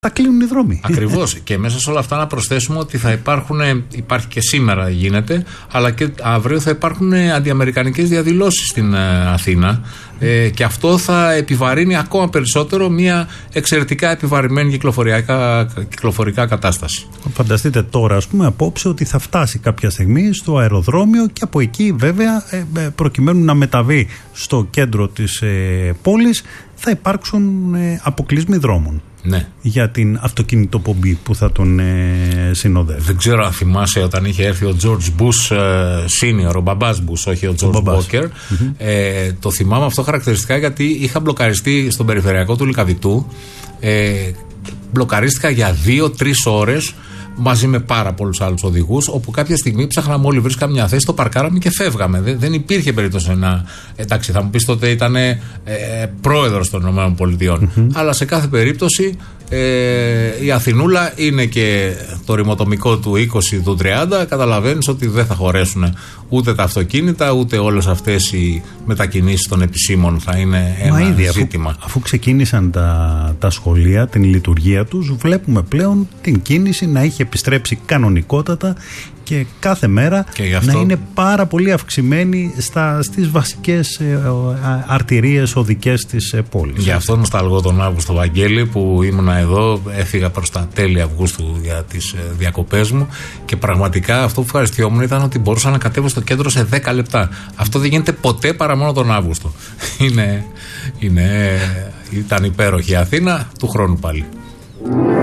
θα κλείνουν οι δρόμοι. Ακριβώς. Και μέσα σε όλα αυτά να προσθέσουμε ότι θα υπάρχει και σήμερα γίνεται, αλλά και αύριο θα υπάρχουν αντιαμερικανικές διαδηλώσεις στην Αθήνα. Και αυτό θα επιβαρύνει ακόμα περισσότερο μια εξαιρετικά επιβαρημένη κυκλοφορικά κατάσταση. Φανταστείτε τώρα, ας πούμε, απόψε ότι θα φτάσει κάποια στιγμή στο αεροδρόμιο και από εκεί, βέβαια, προκειμένου να μεταβεί στο κέντρο της πόλης, θα υπάρξουν αποκλεισμοί δρόμων. Ναι. Για την αυτοκινητοπομπή που θα τον συνοδεύει. Δεν ξέρω αν θυμάσαι όταν είχε έρθει ο George Bush Senior, ο μπαμπάς Bush, όχι ο George Walker. Το θυμάμαι αυτό χαρακτηριστικά γιατί είχα μπλοκαριστεί στον περιφερειακό του Λυκαβητού. Μπλοκαρίστηκα για 2-3 ώρες μαζί με πάρα πολλούς άλλους οδηγούς, όπου κάποια στιγμή ψάχναμε όλοι, βρίσκαμε μια θέση, το παρκάραμε και φεύγαμε. Δεν υπήρχε περίπτωση να. Εντάξει, θα μου πεις τότε ήταν πρόεδρος των ΗΠΑ. Αλλά σε κάθε περίπτωση η Αθηνούλα είναι και το ρημοτομικό του 20, του 30. Καταλαβαίνεις ότι δεν θα χωρέσουν ούτε τα αυτοκίνητα, ούτε όλες αυτές οι μετακινήσεις των επισήμων θα είναι ένα ζήτημα. Αφού ξεκίνησαν τα σχολεία, την λειτουργία τους, βλέπουμε πλέον την κίνηση να έχει επιστρέψει κανονικότατα και κάθε μέρα να είναι πάρα πολύ αυξημένη στις βασικές αρτηρίες οδικές της πόλης. Γι' αυτό νοσταλγώ τον Αύγουστο, Βαγγέλη, που ήμουνα εδώ, έφυγα προς τα τέλη Αυγούστου για τις διακοπές μου και πραγματικά αυτό που ευχαριστιόμουν ήταν ότι μπορούσα να κατέβω στο κέντρο σε 10 λεπτά. Αυτό δεν γίνεται ποτέ παρά μόνο τον Αύγουστο. Ήταν υπέροχη η Αθήνα, του χρόνου πάλι.